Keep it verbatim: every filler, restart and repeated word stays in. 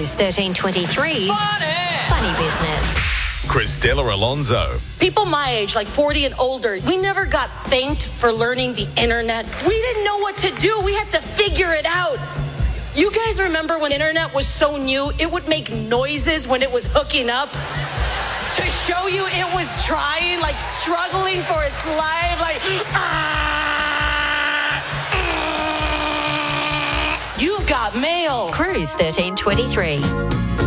Cruise thirteen twenty-three's Funny, Funny Business. Cristela Alonzo. People my age, like forty and older, we never got thanked for learning the internet. We didn't know what to do. We had to figure it out. You guys remember when the internet was so new, it would make noises when it was hooking up? To show you it was trying, like struggling for its life, like, ah, ah. You've got mail. Cruise thirteen twenty-three.